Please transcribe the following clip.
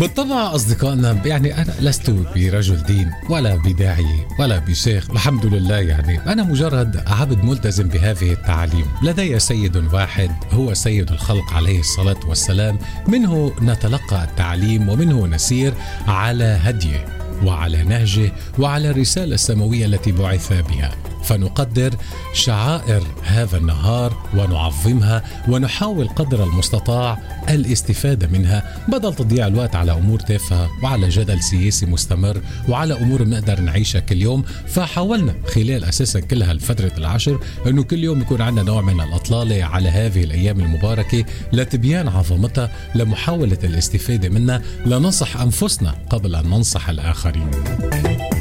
بالطبع أصدقائنا، يعني أنا لست برجل دين ولا بداعي ولا بشيخ، الحمد لله. يعني أنا مجرد عبد ملتزم بهذه التعاليم. لدي سيد واحد هو سيد الخلق عليه الصلاة والسلام، منه نتلقى التعليم ومنه نسير على هديه وعلى نهجه وعلى الرسالة السماوية التي بعث بها. فنقدر شعائر هذا النهار ونعظمها ونحاول قدر المستطاع الاستفادة منها، بدل تضييع الوقت على أمور تافهة وعلى جدل سياسي مستمر وعلى أمور بنقدر نعيشها كل يوم. فحاولنا خلال أساسا كل هالفترة العشر أنه كل يوم يكون عندنا نوع من الأطلالة على هذه الأيام المباركة لتبيان عظمتها، لمحاولة الاستفادة منها، لننصح أنفسنا قبل أن ننصح الآخرين.